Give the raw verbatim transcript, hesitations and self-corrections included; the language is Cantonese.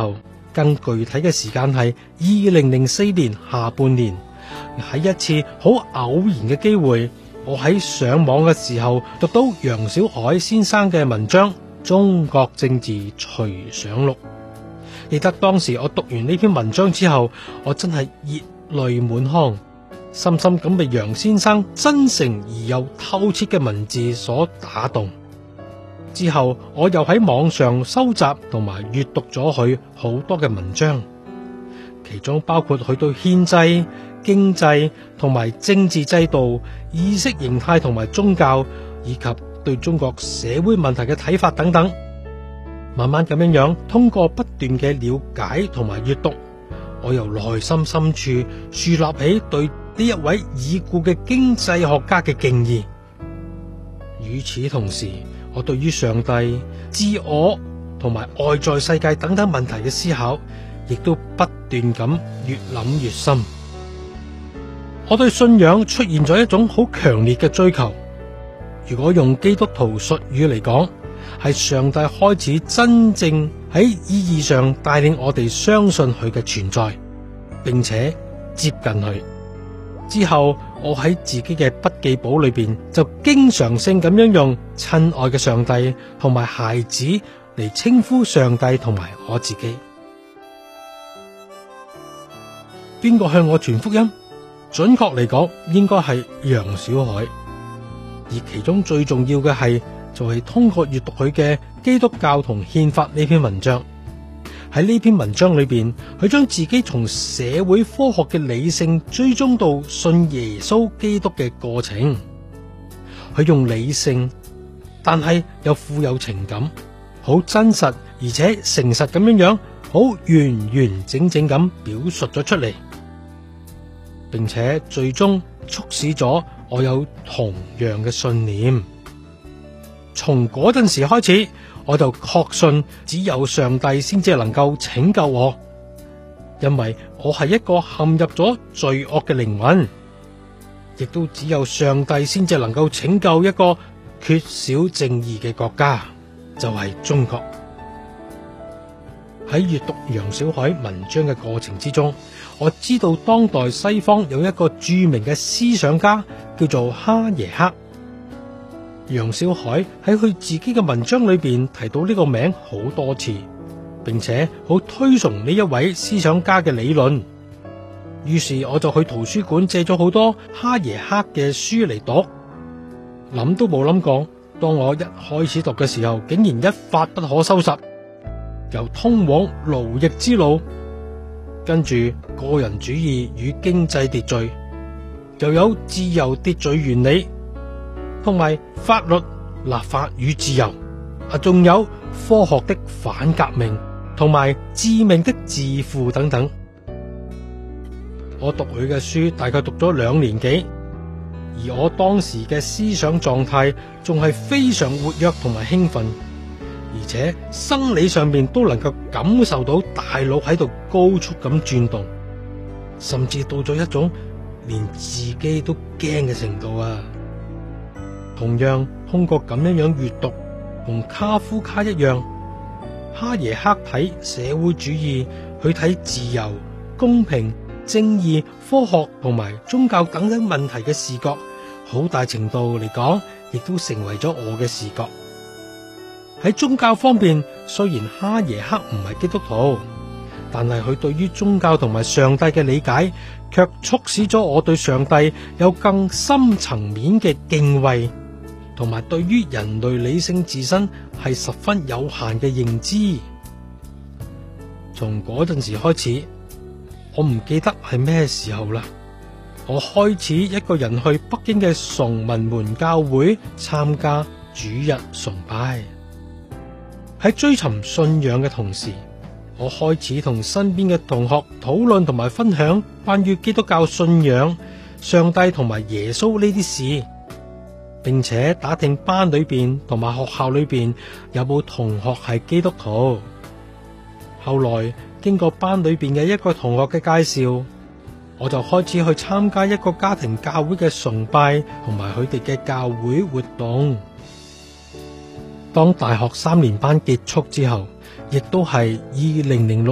後，更具體嘅時間係二零零四年下半年，喺一次好偶然嘅機會，我喺上網嘅時候讀到楊小海先生嘅文章《中國政治隨想錄》。記得當時我讀完呢篇文章之後，我真係熱淚滿腔，深深咁被楊先生真誠而又透徹嘅文字所打動。之後我又喺網上收集同埋閱讀咗佢好多嘅文章，其中包括佢對憲制、經濟同埋政治制度、意識形態同埋宗教，以及對中國社會問題嘅睇法等等。慢慢咁樣樣，通過不斷嘅了解同埋閱讀，我由內心深處樹立起對呢一位已故嘅經濟學家嘅敬意。與此同時，我對於上帝、自我同埋外在世界等等問題嘅思考，亦都不斷咁越諗越深。我對信仰出現咗一種好強烈嘅追求。如果用基督徒術語嚟講，係上帝開始真正喺意義上帶領我哋相信佢嘅存在，並且接近佢。之後我喺自己嘅筆記簿裏邊就經常性咁樣用親愛嘅上帝同埋孩子嚟稱呼上帝同埋我自己。邊個向我傳福音？準確嚟講，應該係楊小海。而其中最重要嘅係，就係通過閱讀佢嘅《基督教同憲法》呢篇文章。喺呢篇文章裏邊，佢將自己從社會科學嘅理性追蹤到信耶穌基督嘅過程。佢用理性，但係又富有情感，好真實而且誠實咁樣樣，好完完整整咁表述咗出嚟，並且最終促使咗我有同樣嘅信念。從嗰陣時開始，我就確信只有上帝先至能夠拯救我，因為我係一個陷入咗罪惡嘅靈魂，亦都只有上帝先至能夠拯救一個缺少正義嘅國家，就係中國。喺閱讀楊小海文章嘅過程之中，我知道當代西方有一個著名嘅思想家叫做哈耶克。楊小海喺佢自己嘅文章裏邊提到呢個名好多次，並且好推崇呢一位思想家嘅理論。於是我就去圖書館借咗好多哈耶克嘅書嚟讀，諗都冇諗過，當我一開始讀嘅時候，竟然一發不可收拾，由通往奴役之路，跟住個人主義與經濟秩序，又有自由秩序原理，同埋法律立法與自由，啊，仲有科學的反革命，同埋致命的自負等等。我讀佢嘅書大概讀咗兩年幾，而我當時嘅思想狀態仲係非常活躍同埋興奮，而且生理上面都能夠感受到大腦喺度高速咁轉動，甚至到咗一種連自己都驚嘅程度啊！同樣通過咁樣樣閱讀，同卡夫卡一樣，哈耶克睇社會主義，去睇自由、公平、正義、科學同埋宗教等等問題嘅視覺，好大程度嚟講，亦都成為咗我嘅視覺。喺宗教方面，雖然哈耶克唔係基督徒，但係佢對於宗教同埋上帝嘅理解，卻促使咗我對上帝有更深層面嘅敬畏，同埋對於人類理性自身係十分有限嘅認知。從嗰陣時開始，我唔記得係咩時候啦，我開始一個人去北京嘅崇文門教會參加主日崇拜。喺追尋信仰嘅同時，我開始同身邊嘅同學討論同埋分享關於基督教信仰、上帝同埋耶穌呢啲事，並且打聽班裏邊同埋學校裏邊有冇同學係基督徒。後來經過班裏邊嘅一個同學嘅介紹，我就開始去參加一個家庭教會嘅崇拜同埋佢哋嘅教會活動。當大學三年班結束之後，亦都係二零零六